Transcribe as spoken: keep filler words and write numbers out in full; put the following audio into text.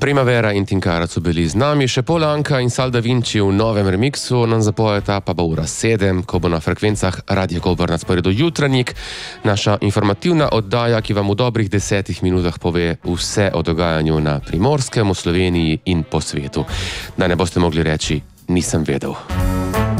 Primavera in Tinkara so bili z nami, še Polanka in Sal Da Vinci v novem remiksu nam zapojeta, pa bo ura sedem, ko bo na frekvencah Radio Koper na sporedu Jutranjik, naša informativna oddaja, ki vam v dobrih desetih minutah pove vse o dogajanju na Primorskem, v Sloveniji in po svetu. Da ne boste mogli reči, nisem vedel.